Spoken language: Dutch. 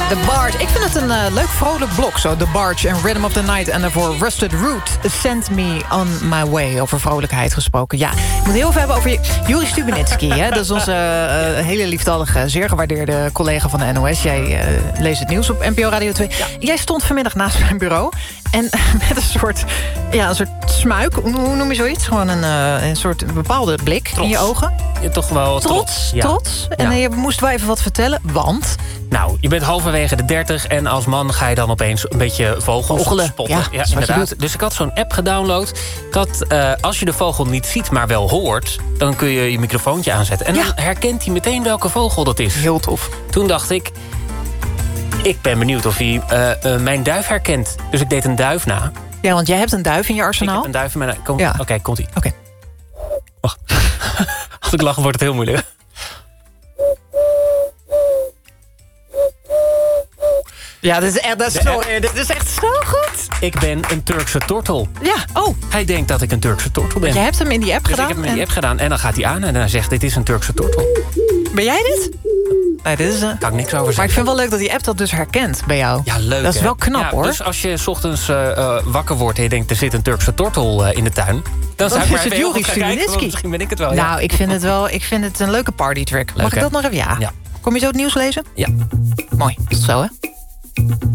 The Barge. Ik vind het een leuk vrolijk blok. Zo, The Barge en Rhythm of the Night. En daarvoor Rusted Root, Send Me On My Way. Over vrolijkheid gesproken. Ja, ik moet heel veel hebben over Juri Stubenitski. Hè? Dat is onze hele liefdallige, zeer gewaardeerde collega van de NOS. Jij leest het nieuws op NPO Radio 2. Ja. Jij stond vanmiddag naast mijn bureau. En met een soort smuik. Hoe noem je zoiets? Gewoon een soort bepaalde blik trots in je ogen. Ja, toch wel trots. Ja. Trots. En je moest wel even wat vertellen, want... Nou, je bent halverwege de 30 en als man ga je dan opeens een beetje vogels spotten. Ja, inderdaad. Dus ik had zo'n app gedownload dat als je de vogel niet ziet, maar wel hoort, dan kun je je microfoontje aanzetten. En dan herkent hij meteen welke vogel dat is. Heel tof. Toen dacht ik ben benieuwd of hij mijn duif herkent. Dus ik deed een duif na. Ja, want jij hebt een duif in je arsenaal. Ik heb een duif in mijn... Oké, komt-ie. Oké. Wacht. Als ik lach, wordt het heel moeilijk. Ja, dit is echt zo goed. Ik ben een Turkse tortel. Ja, Hij denkt dat ik een Turkse tortel ben. Je hebt hem in die app gedaan? Ik heb hem in die app gedaan en dan gaat hij aan en dan zegt, dit is een Turkse tortel. Ben jij dit? Nee, dit is kan ik niks over zeggen. Maar ik vind wel leuk dat die app dat dus herkent bij jou. Ja, leuk. Dat is wel knap, hoor. Dus als je 's ochtends wakker wordt en je denkt, er zit een Turkse tortel in de tuin, dan zou ik maar even Juri Stubenitski. Misschien ben ik het wel. Ja. Nou, ik vind het een leuke partytrick. Mag ik dat nog even? Ja. Kom je zo het nieuws lezen? Ja. Mooi. Tot zo, hè?